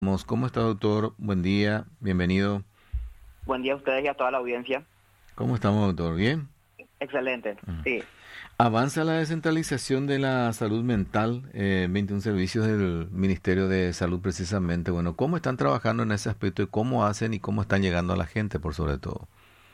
¿Cómo está, doctor? Buen día, bienvenido. Buen día a ustedes y a toda la audiencia. ¿Cómo estamos, doctor? ¿Bien? Excelente, Ujú. sí. Avanza la descentralización de la salud mental, 21 servicios del Ministerio de Salud precisamente. Bueno, ¿cómo están trabajando en ese aspecto y cómo hacen y cómo están llegando a la gente, por sobre todo?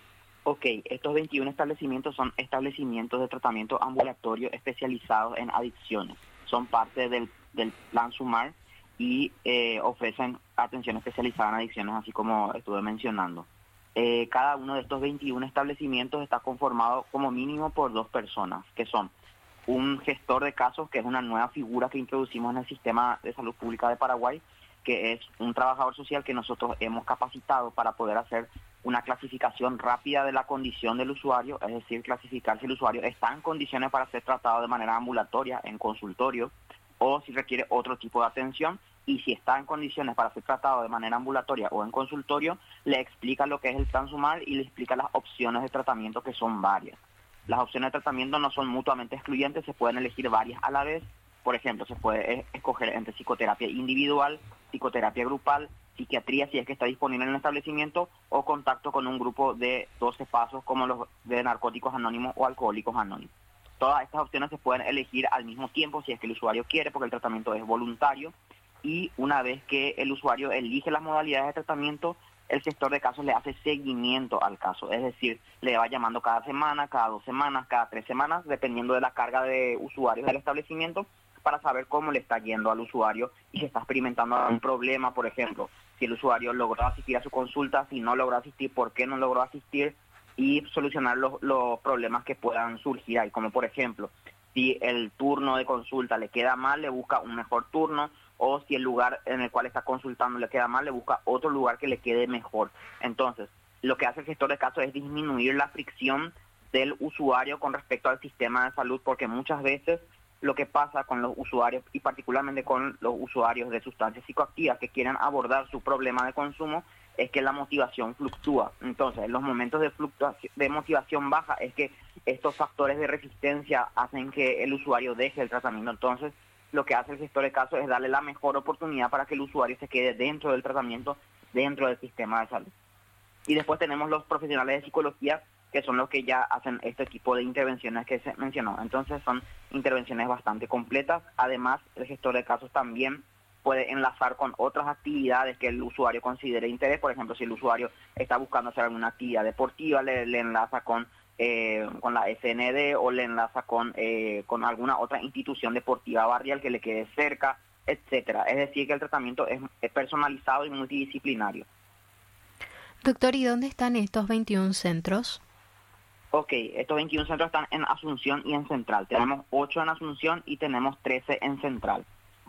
Ok, estos 21 establecimientos son establecimientos de tratamiento ambulatorio especializados en adicciones. Son parte del Plan SUMAR y ofrecen atención especializada en adicciones, así como estuve mencionando. Cada uno de estos 21 establecimientos está conformado como mínimo por dos personas, que son un gestor de casos, que es una nueva figura que introducimos en el sistema de salud pública de Paraguay, que es un trabajador social que nosotros hemos capacitado para poder hacer una clasificación rápida de la condición del usuario, es decir, clasificar si el usuario está en condiciones para ser tratado de manera ambulatoria, en consultorio, o si requiere otro tipo de atención, y si está en condiciones para ser tratado de manera ambulatoria o en consultorio, le explica lo que es el plan SUMAR y le explica las opciones de tratamiento, que son varias. Las opciones de tratamiento no son mutuamente excluyentes, se pueden elegir varias a la vez. Por ejemplo, se puede escoger entre psicoterapia individual, psicoterapia grupal, psiquiatría si es que está disponible en el establecimiento, o contacto con un grupo de 12 pasos como los de narcóticos anónimos o alcohólicos anónimos. Todas estas opciones se pueden elegir al mismo tiempo si es que el usuario quiere, porque el tratamiento es voluntario, y una vez que el usuario elige las modalidades de tratamiento, el gestor de casos le hace seguimiento al caso, es decir, le va llamando cada semana, cada 2 semanas, cada 3 semanas, dependiendo de la carga de usuarios del establecimiento, para saber cómo le está yendo al usuario y si está experimentando algún problema. Por ejemplo, si el usuario logró asistir a su consulta, si no logró asistir, por qué no logró asistir, y solucionar los problemas que puedan surgir ahí, como por ejemplo, si el turno de consulta le queda mal, le busca un mejor turno, o si el lugar en el cual está consultando le queda mal, le busca otro lugar que le quede mejor. Entonces, lo que hace el gestor de casos es disminuir la fricción del usuario con respecto al sistema de salud, porque muchas veces lo que pasa con los usuarios, y particularmente con los usuarios de sustancias psicoactivas que quieren abordar su problema de consumo, es que la motivación fluctúa. Entonces, en los momentos de fluctuación, de motivación baja, es que estos factores de resistencia hacen que el usuario deje el tratamiento. Entonces, lo que hace el gestor de casos es darle la mejor oportunidad para que el usuario se quede dentro del tratamiento, dentro del sistema de salud. Y después tenemos los profesionales de psicología, que son los que ya hacen este tipo de intervenciones que se mencionó. Entonces son intervenciones bastante completas. Además, el gestor de casos también puede enlazar con otras actividades que el usuario considere interés. Por ejemplo, si el usuario está buscando hacer alguna actividad deportiva, le enlaza con la SND, o le enlaza con alguna otra institución deportiva barrial que le quede cerca, etcétera. Es decir, que el tratamiento es personalizado y multidisciplinario. Doctor, ¿y dónde están estos 21 centros? Ok, estos 21 centros están en Asunción y en Central. Tenemos 8 en Asunción y tenemos 13 en Central.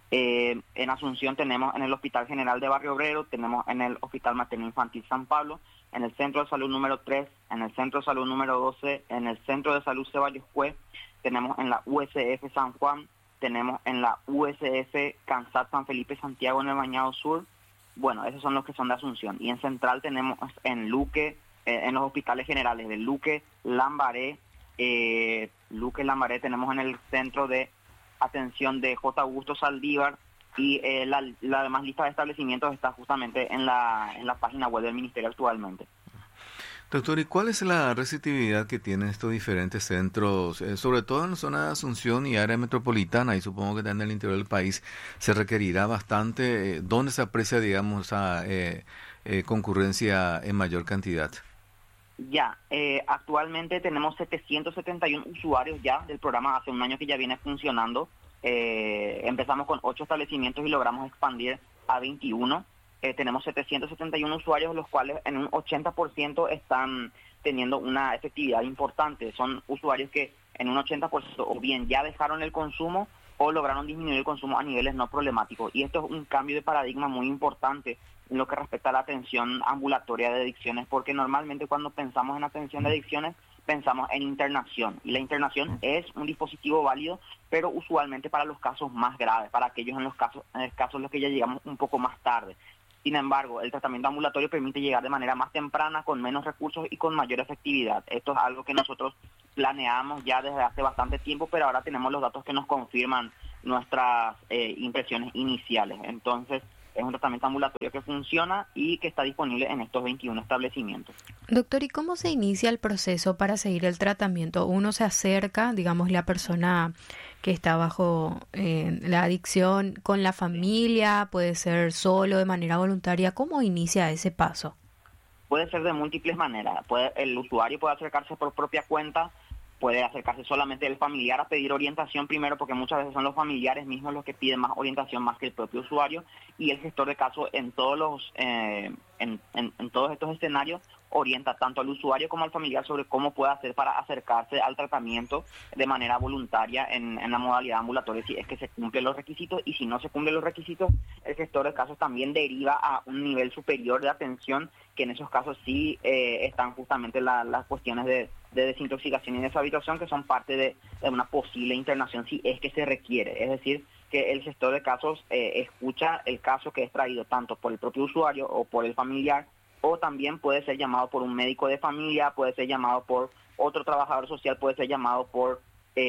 En Asunción tenemos en el Hospital General de Barrio Obrero, tenemos en el Hospital Materno Infantil San Pablo, en el Centro de Salud número 3, en el Centro de Salud número 12, en el Centro de Salud Ceballos Cue, tenemos en la USF San Juan, tenemos en la USF Cansat San Felipe Santiago en el Bañado Sur. Bueno, esos son los que son de Asunción. Y en Central tenemos en Luque, en los hospitales generales de Luque, Lambaré, tenemos en el centro de atención de J. Augusto Saldívar, y la demás lista de establecimientos está justamente en la página web del Ministerio actualmente. Doctor, ¿y cuál es la receptividad que tienen estos diferentes centros, sobre todo en la zona de Asunción y área metropolitana, y supongo que también en el interior del país se requerirá bastante? ¿Dónde se aprecia, digamos, esa concurrencia en mayor cantidad? Ya, actualmente tenemos 771 usuarios ya del programa, hace un año que ya viene funcionando. Empezamos con 8 establecimientos y logramos expandir a 21. Tenemos 771 usuarios, los cuales en un 80% están teniendo una efectividad importante. Son usuarios que en un 80% o bien ya dejaron el consumo o lograron disminuir el consumo a niveles no problemáticos. Y esto es un cambio de paradigma muy importante en lo que respecta a la atención ambulatoria de adicciones, porque normalmente cuando pensamos en atención de adicciones pensamos en internación, y la internación es un dispositivo válido, pero usualmente para los casos más graves, para aquellos en los casos en los que ya llegamos un poco más tarde. Sin embargo, el tratamiento ambulatorio permite llegar de manera más temprana, con menos recursos y con mayor efectividad. Esto es algo que nosotros planeamos ya desde hace bastante tiempo, pero ahora tenemos los datos que nos confirman nuestras impresiones iniciales. Entonces, Es un tratamiento ambulatorio que funciona y que está disponible en estos 21 establecimientos. Doctor, ¿y cómo se inicia el proceso para seguir el tratamiento? Uno se acerca, digamos, la persona que está bajo la adicción con la familia, puede ser solo, de manera voluntaria. ¿Cómo inicia ese paso? Puede ser de múltiples maneras. El usuario puede acercarse por propia cuenta, puede acercarse solamente el familiar a pedir orientación primero, porque muchas veces son los familiares mismos los que piden más orientación más que el propio usuario, y el gestor de casos en todos estos escenarios orienta tanto al usuario como al familiar sobre cómo puede hacer para acercarse al tratamiento de manera voluntaria en la modalidad ambulatoria, si es que se cumplen los requisitos, y si no se cumplen los requisitos, el gestor de casos también deriva a un nivel superior de atención, que en esos casos sí están justamente las cuestiones de desintoxicación y deshabituación, que son parte de una posible internación si es que se requiere. Es decir, que el gestor de casos escucha el caso que es traído tanto por el propio usuario o por el familiar, o también puede ser llamado por un médico de familia, puede ser llamado por otro trabajador social, puede ser llamado por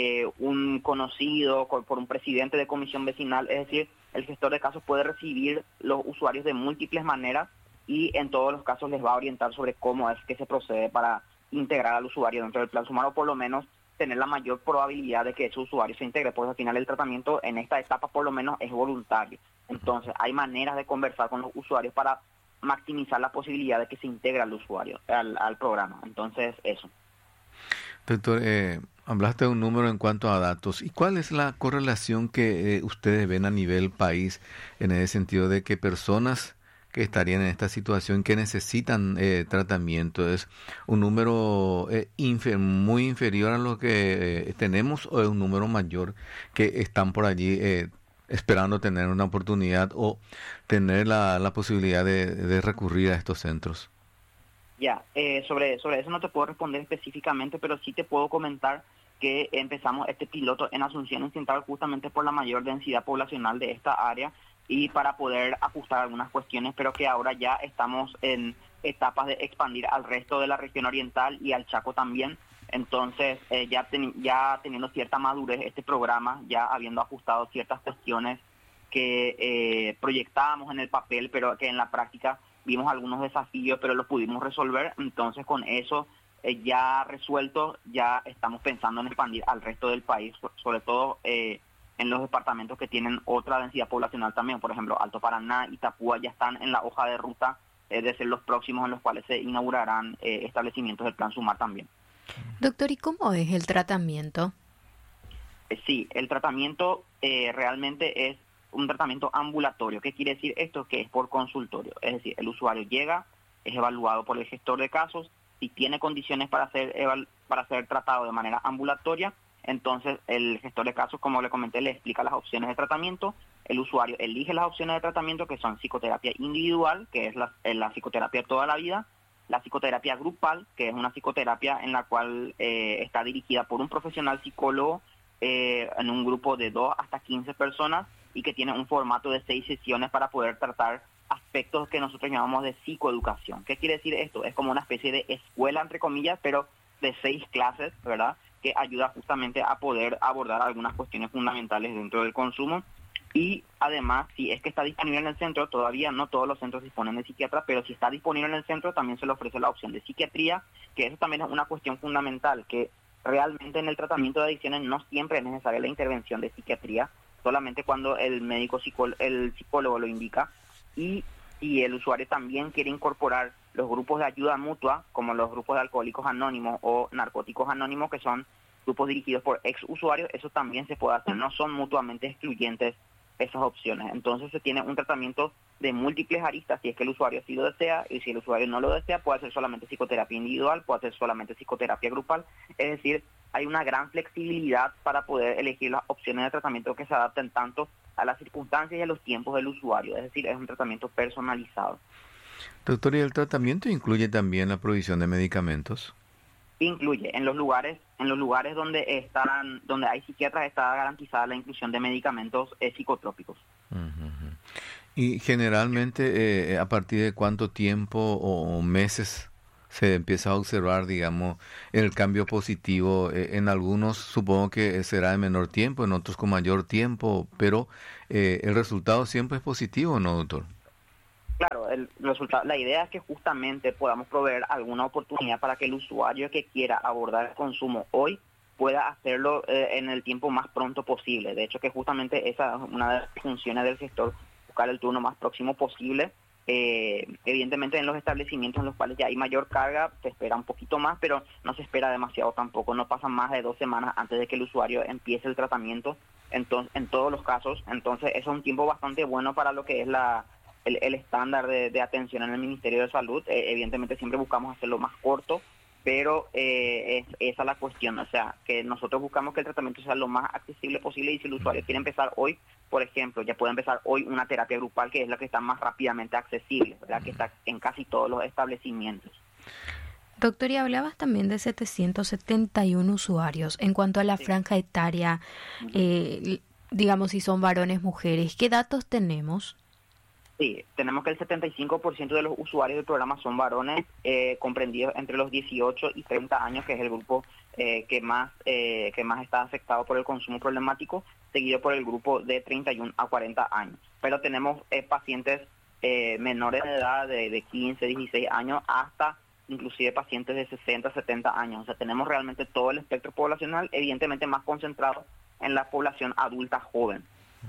un conocido, por un presidente de comisión vecinal. Es decir, el gestor de casos puede recibir los usuarios de múltiples maneras y en todos los casos les va a orientar sobre cómo es que se procede para integrar al usuario dentro del plan SUMAR, o por lo menos tener la mayor probabilidad de que ese usuario se integre, porque al final el tratamiento en esta etapa por lo menos es voluntario. Entonces hay maneras de conversar con los usuarios para maximizar la posibilidad de que se integre al usuario al programa. Entonces eso. Doctor, hablaste de un número en cuanto a datos. ¿Y cuál es la correlación que ustedes ven a nivel país en el sentido de que personas que estarían en esta situación, que necesitan tratamiento, es un número muy inferior a lo que tenemos, o es un número mayor que están por allí esperando tener una oportunidad o tener la posibilidad de recurrir a estos centros? Ya, sobre eso no te puedo responder específicamente, pero sí te puedo comentar que empezamos este piloto en Asunción Central justamente por la mayor densidad poblacional de esta área y para poder ajustar algunas cuestiones, pero que ahora ya estamos en etapas de expandir al resto de la región oriental y al Chaco también. Entonces, ya teniendo cierta madurez este programa, ya habiendo ajustado ciertas cuestiones que proyectábamos en el papel, pero que en la práctica vimos algunos desafíos, pero los pudimos resolver. Entonces, con eso ya resuelto, ya estamos pensando en expandir al resto del país, sobre todo en los departamentos que tienen otra densidad poblacional también. Por ejemplo, Alto Paraná y Itapúa ya están en la hoja de ruta de ser los próximos en los cuales se inaugurarán establecimientos del Plan SUMAR también. Doctor, ¿y cómo es el tratamiento? Sí, el tratamiento realmente es un tratamiento ambulatorio. ¿Qué quiere decir esto? Que es por consultorio. Es decir, el usuario llega, es evaluado por el gestor de casos, si tiene condiciones para ser tratado de manera ambulatoria, entonces el gestor de casos, como le comenté, le explica las opciones de tratamiento. El usuario elige las opciones de tratamiento, que son psicoterapia individual, que es la psicoterapia toda la vida, la psicoterapia grupal, que es una psicoterapia en la cual está dirigida por un profesional psicólogo en un grupo de 2 hasta 15 personas y que tiene un formato de 6 sesiones para poder tratar aspectos que nosotros llamamos de psicoeducación. ¿Qué quiere decir esto? Es como una especie de escuela, entre comillas, pero de 6 clases, ¿verdad?, que ayuda justamente a poder abordar algunas cuestiones fundamentales dentro del consumo. Y además, si es que está disponible en el centro, todavía no todos los centros disponen de psiquiatra, pero si está disponible en el centro también se le ofrece la opción de psiquiatría, que eso también es una cuestión fundamental, que realmente en el tratamiento de adicciones no siempre es necesaria la intervención de psiquiatría, solamente cuando el el psicólogo lo indica. Y si el usuario también quiere incorporar los grupos de ayuda mutua, como los grupos de alcohólicos anónimos o narcóticos anónimos, que son grupos dirigidos por ex usuarios, eso también se puede hacer, no son mutuamente excluyentes esas opciones. Entonces se tiene un tratamiento de múltiples aristas si es que el usuario sí lo desea, y si el usuario no lo desea puede hacer solamente psicoterapia individual, puede hacer solamente psicoterapia grupal. Es decir, hay una gran flexibilidad para poder elegir las opciones de tratamiento que se adapten tanto a las circunstancias y a los tiempos del usuario. Es decir, es un tratamiento personalizado. Doctor, ¿y el tratamiento incluye también la provisión de medicamentos? Incluye, en los lugares donde hay psiquiatras está garantizada la inclusión de medicamentos psicotrópicos. Uh-huh. Y generalmente, ¿a partir de cuánto tiempo o meses se empieza a observar, digamos, el cambio positivo? En algunos supongo que será de menor tiempo, en otros con mayor tiempo, pero el resultado siempre es positivo, ¿no, doctor? Claro, el resultado, la idea es que justamente podamos proveer alguna oportunidad para que el usuario que quiera abordar el consumo hoy pueda hacerlo en el tiempo más pronto posible. De hecho, que justamente esa es una de las funciones del gestor, buscar el turno más próximo posible. Evidentemente en los establecimientos en los cuales ya hay mayor carga se espera un poquito más, pero no se espera demasiado tampoco, no pasan más de 2 semanas antes de que el usuario empiece el tratamiento, entonces, en todos los casos. Entonces eso es un tiempo bastante bueno para lo que es el estándar de atención en el Ministerio de Salud. Evidentemente siempre buscamos hacerlo más corto, pero es esa la cuestión, o sea, que nosotros buscamos que el tratamiento sea lo más accesible posible, y si el usuario quiere empezar hoy, por ejemplo, ya puede empezar hoy una terapia grupal, que es la que está más rápidamente accesible, ¿verdad? Que está en casi todos los establecimientos. Doctor, y hablabas también de 771 usuarios. En cuanto a la franja etaria, digamos si son varones, mujeres, ¿qué datos tenemos? Sí, tenemos que el 75% de los usuarios del programa son varones, comprendidos entre los 18 y 30 años, que es el grupo que más está afectado por el consumo problemático, seguido por el grupo de 31 a 40 años. Pero tenemos pacientes menores de edad, de 15, 16 años, hasta inclusive pacientes de 60, 70 años. O sea, tenemos realmente todo el espectro poblacional, evidentemente más concentrado en la población adulta joven.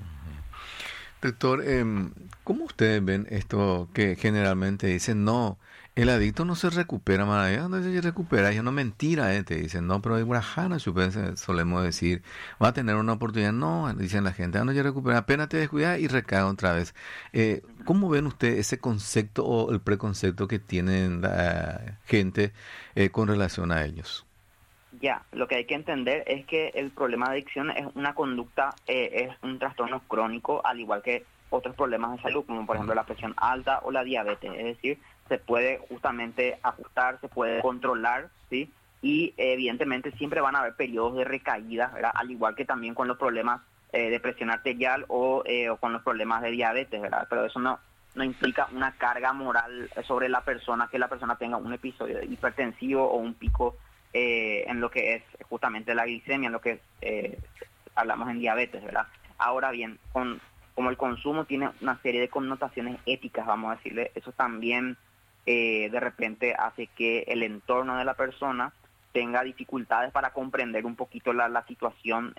Doctor, ¿cómo ustedes ven esto que generalmente dicen, no, el adicto no se recupera, no se recupera? Es una mentira, te dicen, no, pero hay Guarajana, solemos decir, va a tener una oportunidad. No, dicen la gente, no se recupera, apenas te descuidas y recae otra vez. ¿Cómo ven ustedes ese concepto o el preconcepto que tienen la gente con relación a ellos? Ya, lo que hay que entender es que el problema de adicción es una conducta, es un trastorno crónico, al igual que otros problemas de salud, como por ejemplo la presión alta o la diabetes. Es decir, se puede justamente ajustar, se puede controlar, ¿sí? Y evidentemente siempre van a haber periodos de recaída, ¿verdad? Al igual que también con los problemas de presión arterial o con los problemas de diabetes, ¿verdad? Pero eso no implica una carga moral sobre la persona, que la persona tenga un episodio hipertensivo o un pico en lo que es justamente la glicemia, en lo que hablamos en diabetes, ¿verdad? Ahora bien, como el consumo tiene una serie de connotaciones éticas, vamos a decirle, eso también de repente hace que el entorno de la persona tenga dificultades para comprender un poquito la situación,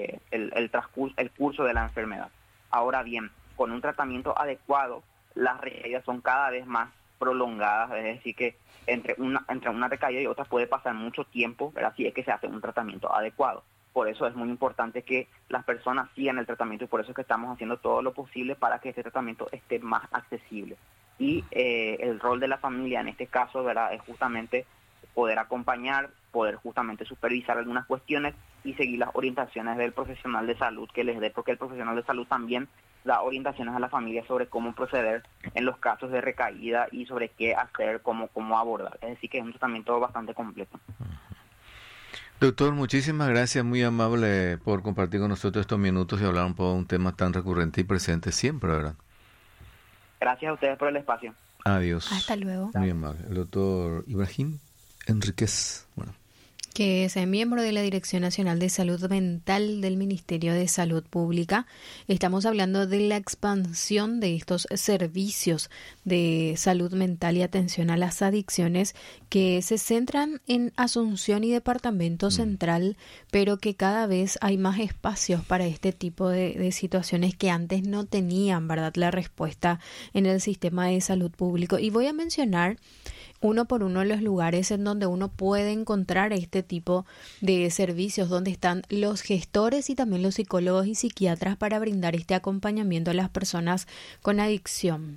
el curso de la enfermedad. Ahora bien, con un tratamiento adecuado, las recaídas son cada vez más prolongadas, es decir, que entre una recaída y otra puede pasar mucho tiempo, ¿verdad? Si es que se hace un tratamiento adecuado. Por eso es muy importante que las personas sigan el tratamiento, y por eso es que estamos haciendo todo lo posible para que este tratamiento esté más accesible. Y el rol de la familia en este caso, ¿verdad?, es justamente poder acompañar, poder justamente supervisar algunas cuestiones y seguir las orientaciones del profesional de salud que les dé, porque el profesional de salud también da orientaciones a la familia sobre cómo proceder en los casos de recaída y sobre qué hacer, cómo abordar. Es decir, que es un tratamiento bastante completo. Doctor, muchísimas gracias, muy amable por compartir con nosotros estos minutos y hablar un poco de un tema tan recurrente y presente siempre, ¿verdad? Gracias a ustedes por el espacio. Adiós. Hasta luego. Muy amable. El doctor Ibrahim Enríquez, que es miembro de la Dirección Nacional de Salud Mental del Ministerio de Salud Pública. Estamos hablando de la expansión de estos servicios de salud mental y atención a las adicciones que se centran en Asunción y Departamento Central, pero que cada vez hay más espacios para este tipo de situaciones que antes no tenían, ¿verdad?, la respuesta en el sistema de salud público. Y voy a mencionar uno por uno los lugares en donde uno puede encontrar este tipo de servicios, donde están los gestores y también los psicólogos y psiquiatras para brindar este acompañamiento a las personas con adicción.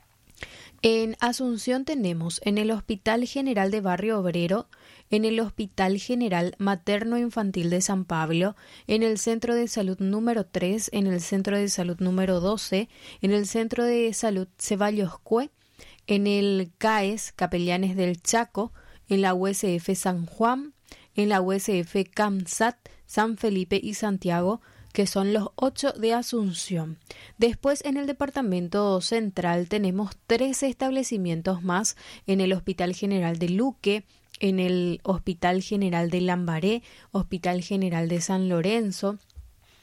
En Asunción tenemos en el Hospital General de Barrio Obrero, en el Hospital General Materno Infantil de San Pablo, en el Centro de Salud número 3, en el Centro de Salud número 12, en el Centro de Salud Ceballos Cue, en el CAES Capellanes del Chaco, en la USF San Juan, en la USF CAMSAT, San Felipe y Santiago, que son los 8 de Asunción. Después, en el Departamento Central tenemos 13 establecimientos más, en el Hospital General de Luque, en el Hospital General de Lambaré, Hospital General de San Lorenzo,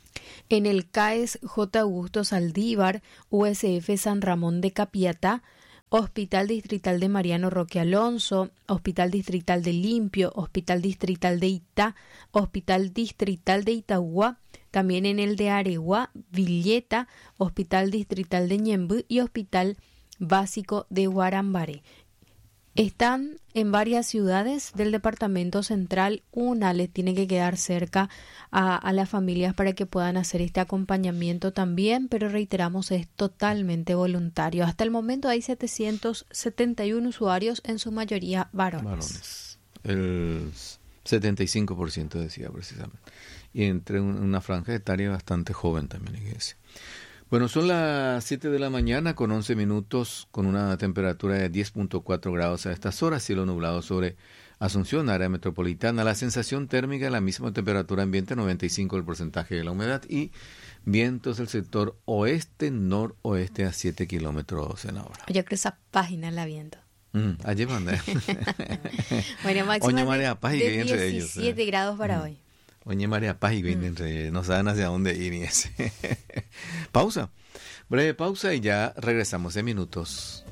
en el CAES J. Augusto Saldívar, USF San Ramón de Capiatá, Hospital Distrital de Mariano Roque Alonso, Hospital Distrital de Limpio, Hospital Distrital de Itá, Hospital Distrital de Itagua, también en el de Areguá, Villeta, Hospital Distrital de Ñemby y Hospital Básico de Guarambaré. Están en varias ciudades del departamento central. Una les tiene que quedar cerca a las familias para que puedan hacer este acompañamiento también, pero reiteramos, es totalmente voluntario. Hasta el momento hay 771 usuarios, en su mayoría varones. El 75% decía precisamente. Y entre una franja etaria bastante joven también, hay que decir. Bueno, son las 7 de la mañana con 11 minutos, con una temperatura de 10.4 grados a estas horas, cielo nublado sobre Asunción, área metropolitana. La sensación térmica, la misma temperatura ambiente, 95 el porcentaje de la humedad, y vientos del sector oeste-noroeste a 7 kilómetros en la hora. Yo creo que esa página la viento. Allí mandé. Bueno, máxima de 17 grados para hoy. Oye, María Paz y viene entre no saben hacia dónde ir y ese. Pausa. Breve pausa y ya regresamos en minutos.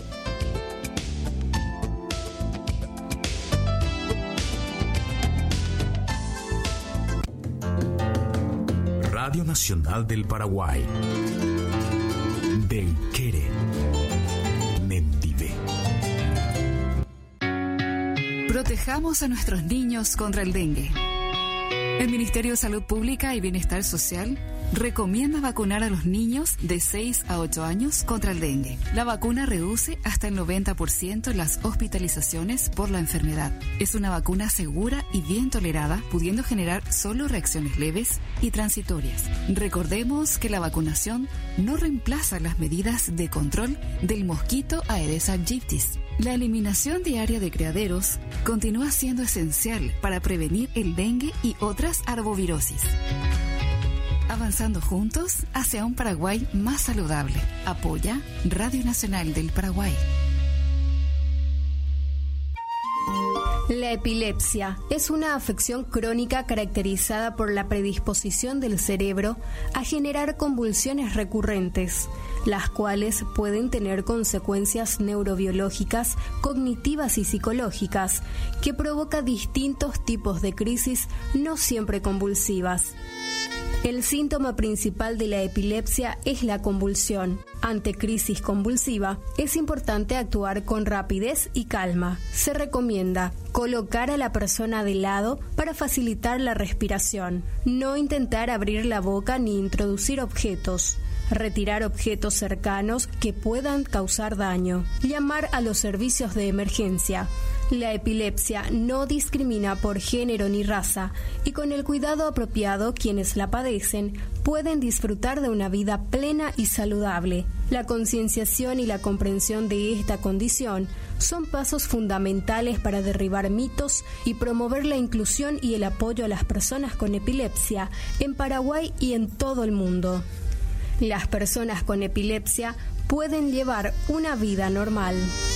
Radio Nacional del Paraguay. Del Quere. Mendive. Protejamos a nuestros niños contra el dengue. El Ministerio de Salud Pública y Bienestar Social recomienda vacunar a los niños de 6 a 8 años contra el dengue. La vacuna reduce hasta el 90% las hospitalizaciones por la enfermedad. Es una vacuna segura y bien tolerada, pudiendo generar solo reacciones leves y transitorias. Recordemos que la vacunación no reemplaza las medidas de control del mosquito Aedes aegypti. La eliminación diaria de criaderos continúa siendo esencial para prevenir el dengue y otras arbovirosis. Avanzando juntos hacia un Paraguay más saludable. Apoya Radio Nacional del Paraguay. La epilepsia es una afección crónica caracterizada por la predisposición del cerebro a generar convulsiones recurrentes, las cuales pueden tener consecuencias neurobiológicas, cognitivas y psicológicas, que provoca distintos tipos de crisis no siempre convulsivas. El síntoma principal de la epilepsia es la convulsión. Ante crisis convulsiva, es importante actuar con rapidez y calma. Se recomienda colocar a la persona de lado para facilitar la respiración. No intentar abrir la boca ni introducir objetos. Retirar objetos cercanos que puedan causar daño. Llamar a los servicios de emergencia. La epilepsia no discrimina por género ni raza, y con el cuidado apropiado quienes la padecen pueden disfrutar de una vida plena y saludable. La concienciación y la comprensión de esta condición son pasos fundamentales para derribar mitos y promover la inclusión y el apoyo a las personas con epilepsia en Paraguay y en todo el mundo. Las personas con epilepsia pueden llevar una vida normal.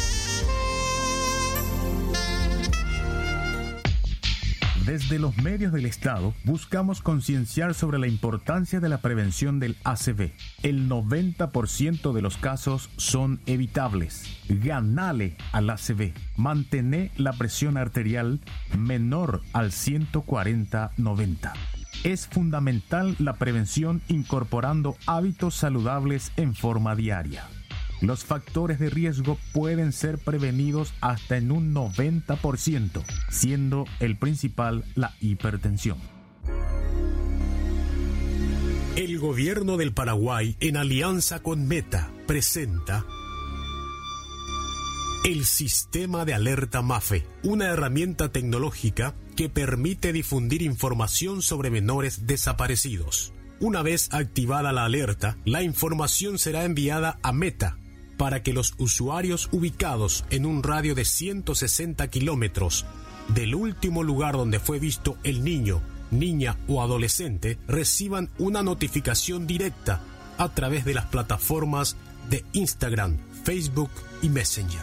Desde los medios del Estado buscamos concienciar sobre la importancia de la prevención del ACV. El 90% de los casos son evitables. Ganale al ACV. Mantener la presión arterial menor al 140/90. Es fundamental la prevención incorporando hábitos saludables en forma diaria. Los factores de riesgo pueden ser prevenidos hasta en un 90%, siendo el principal la hipertensión. El gobierno del Paraguay, en alianza con Meta, presenta el Sistema de Alerta MAFE, una herramienta tecnológica que permite difundir información sobre menores desaparecidos. Una vez activada la alerta, la información será enviada a Meta, para que los usuarios ubicados en un radio de 160 kilómetros del último lugar donde fue visto el niño, niña o adolescente reciban una notificación directa a través de las plataformas de Instagram, Facebook y Messenger.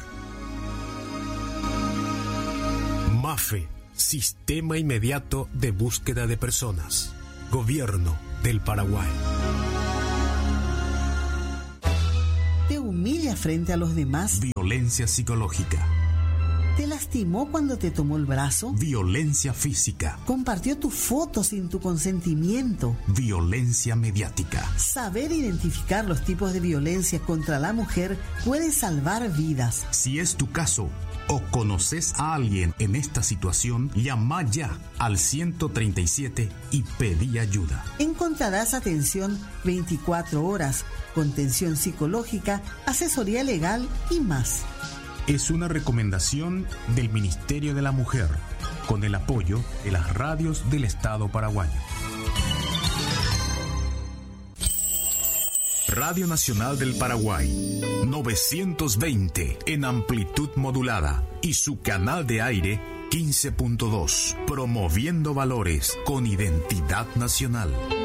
MAFE, Sistema Inmediato de Búsqueda de Personas. Gobierno del Paraguay. humilla frente a los demás. Violencia psicológica. ¿Te lastimó cuando te tomó el brazo? Violencia física. ¿Compartió tu foto sin tu consentimiento? Violencia mediática. Saber identificar los tipos de violencia contra la mujer puede salvar vidas. Si es tu caso o conoces a alguien en esta situación, llama ya al 137 y pedí ayuda. Encontrarás atención 24 horas, contención psicológica, asesoría legal y más. Es una recomendación del Ministerio de la Mujer, con el apoyo de las radios del Estado paraguayo. Radio Nacional del Paraguay, 920 en amplitud modulada y su canal de aire 15.2, promoviendo valores con identidad nacional.